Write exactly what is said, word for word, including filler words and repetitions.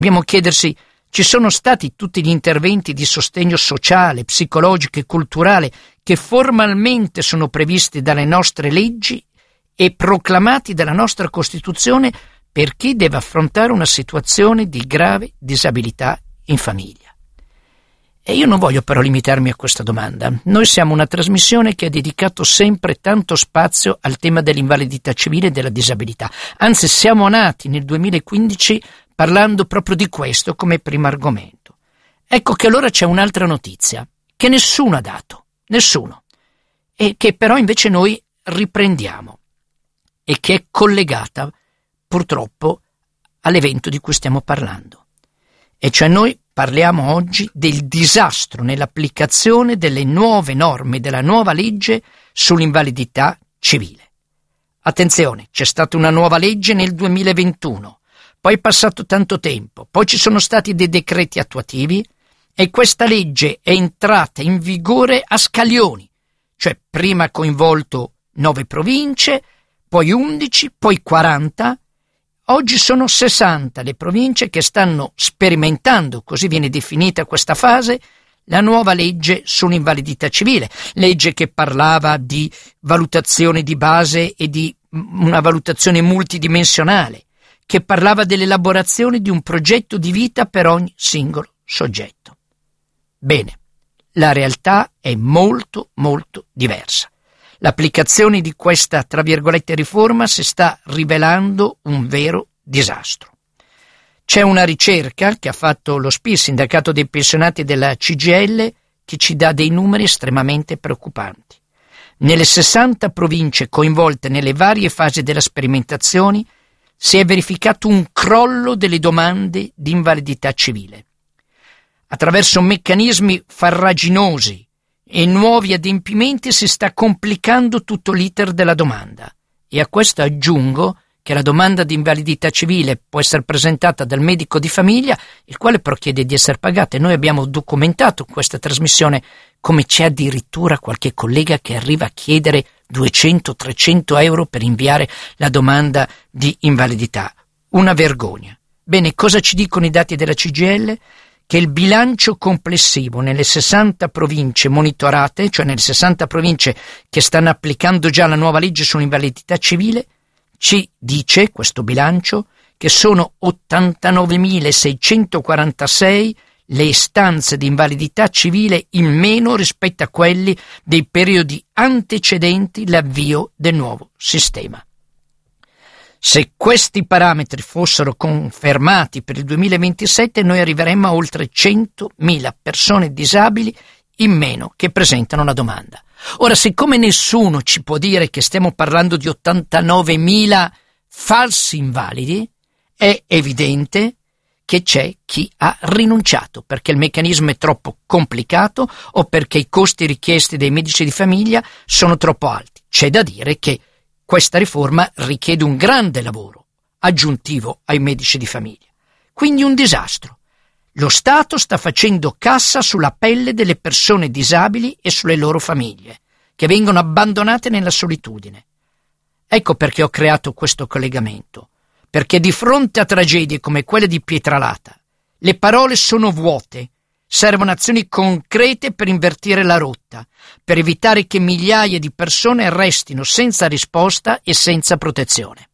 Dobbiamo chiedersi: ci sono stati tutti gli interventi di sostegno sociale, psicologico e culturale che formalmente sono previsti dalle nostre leggi e proclamati dalla nostra Costituzione per chi deve affrontare una situazione di grave disabilità in famiglia? E io non voglio però limitarmi a questa domanda. Noi siamo una trasmissione che ha dedicato sempre tanto spazio al tema dell'invalidità civile e della disabilità. Anzi, siamo nati nel duemilaquindici parlando proprio di questo come primo argomento. Ecco che allora c'è un'altra notizia che nessuno ha dato, nessuno, e che però invece noi riprendiamo e che è collegata purtroppo all'evento di cui stiamo parlando. E cioè noi parliamo oggi del disastro nell'applicazione delle nuove norme della nuova legge sull'invalidità civile. Attenzione, c'è stata una nuova legge nel duemilaventuno, poi è passato tanto tempo, poi ci sono stati dei decreti attuativi e questa legge è entrata in vigore a scaglioni, cioè prima ha coinvolto nove province, poi undici, poi quaranta. Oggi sono sessanta le province che stanno sperimentando, così viene definita questa fase, la nuova legge sull'invalidità civile, legge che parlava di valutazione di base e di una valutazione multidimensionale, che parlava dell'elaborazione di un progetto di vita per ogni singolo soggetto. Bene, la realtà è molto molto diversa. L'applicazione di questa, tra virgolette, riforma si sta rivelando un vero disastro. C'è una ricerca che ha fatto lo S P I, il Sindacato dei Pensionati della C G I L, che ci dà dei numeri estremamente preoccupanti. Nelle sessanta province coinvolte nelle varie fasi della sperimentazione si è verificato un crollo delle domande di invalidità civile. Attraverso meccanismi farraginosi e nuovi adempimenti si sta complicando tutto l'iter della domanda, e a questo aggiungo che la domanda di invalidità civile può essere presentata dal medico di famiglia, il quale però chiede di essere pagata, e noi abbiamo documentato in questa trasmissione come c'è addirittura qualche collega che arriva a chiedere duecento trecento euro per inviare la domanda di invalidità. Una vergogna. Bene, cosa ci dicono i dati della C G I L? Che il bilancio complessivo nelle sessanta province monitorate, cioè nelle sessanta province che stanno applicando già la nuova legge sull'invalidità civile, ci dice, questo bilancio, che sono ottantanovemilaseicentoquarantasei le istanze di invalidità civile in meno rispetto a quelli dei periodi antecedenti l'avvio del nuovo sistema. Se questi parametri fossero confermati per il duemilaventisette, noi arriveremmo a oltre centomila persone disabili in meno che presentano la domanda. Ora, siccome nessuno ci può dire che stiamo parlando di ottantanovemila falsi invalidi, è evidente che c'è chi ha rinunciato perché il meccanismo è troppo complicato o perché i costi richiesti dai medici di famiglia sono troppo alti. C'è da dire che questa riforma richiede un grande lavoro aggiuntivo ai medici di famiglia. Quindi un disastro. Lo Stato sta facendo cassa sulla pelle delle persone disabili e sulle loro famiglie, che vengono abbandonate nella solitudine. Ecco perché ho creato questo collegamento. Perché di fronte a tragedie come quelle di Pietralata, le parole sono vuote, servono azioni concrete per invertire la rotta, per evitare che migliaia di persone restino senza risposta e senza protezione.